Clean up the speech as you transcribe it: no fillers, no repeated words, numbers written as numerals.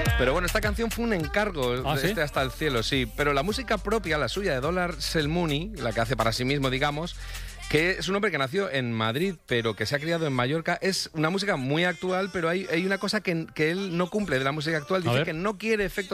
Pero bueno, esta canción fue un encargo de ¿sí? Hasta el cielo, sí. Pero la música propia, la suya de Dollar Selmouni, la que hace para sí mismo, digamos, que es un hombre que nació en Madrid, pero que se ha criado en Mallorca, es una música muy actual, pero hay una cosa que él no cumple de la música actual. Dice que no quiere efectos